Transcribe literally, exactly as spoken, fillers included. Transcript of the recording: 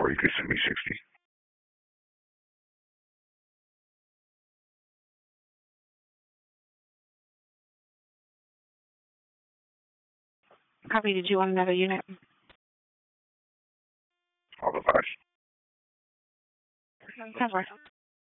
or you could send me sixty. Copy. Did you want another unit? All the five. Cover.